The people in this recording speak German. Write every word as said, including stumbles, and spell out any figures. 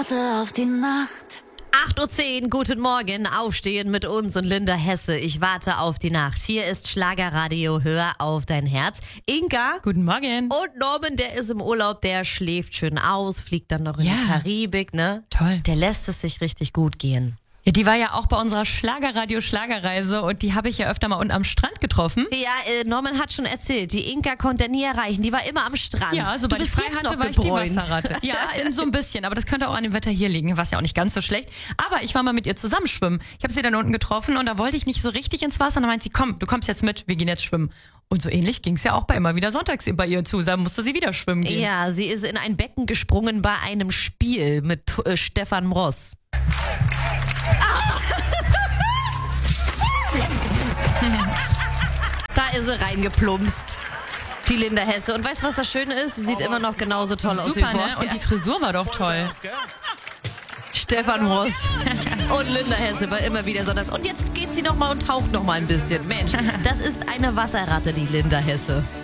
Auf die Nacht. acht Uhr zehn, guten Morgen, aufstehen mit uns und Linda Hesse. Ich warte auf die Nacht. Hier ist Schlagerradio, hör auf dein Herz. Inka. Guten Morgen. Und Norman, der ist im Urlaub, der schläft schön aus, fliegt dann noch in Ja. die Karibik, ne? Toll. Der lässt es sich richtig gut gehen. Ja, die war ja auch bei unserer Schlagerradio-Schlagerreise und die habe ich ja öfter mal unten am Strand getroffen. Ja, äh, Norman hat schon erzählt, die Inka konnte er nie erreichen, die war immer am Strand. Ja, sobald du ich bist frei jetzt hatte, noch war ich die gebräunt. Wasserratte. Ja, in so ein bisschen, aber das könnte auch an dem Wetter hier liegen, was ja auch nicht ganz so schlecht. Aber ich war mal mit ihr zusammen schwimmen. Ich habe sie dann unten getroffen und da wollte ich nicht so richtig ins Wasser. Und dann meint sie, komm, du kommst jetzt mit, wir gehen jetzt schwimmen. Und so ähnlich ging es ja auch bei immer wieder sonntags bei ihr zu. Da musste sie wieder schwimmen gehen. Ja, sie ist in ein Becken gesprungen bei einem Spiel mit äh, Stefan Mross. Da ist sie reingeplumpst, die Linda Hesse. Und weißt du, was das Schöne ist? Sie sieht immer noch genauso toll aus wie Super, vorher. ne? Und die Frisur war doch toll. Stefan Ross und Linda Hesse war immer wieder so das. Und jetzt geht sie nochmal und taucht nochmal ein bisschen. Mensch, das ist eine Wasserratte, die Linda Hesse.